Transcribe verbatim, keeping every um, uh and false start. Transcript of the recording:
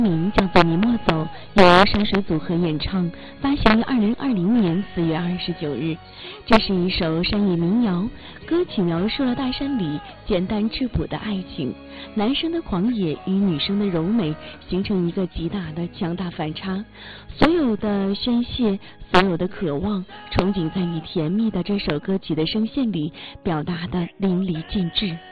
名叫做《你莫走》，由山水组合演唱，发行于二零二零年四月二十九日。这是一首山野民谣，歌曲描述了大山里简单质朴的爱情，男生的狂野与女生的柔美形成一个极大的强大反差，所有的宣泄，所有的渴望，憧憬在你甜蜜的这首歌曲的声线里表达的淋漓尽致。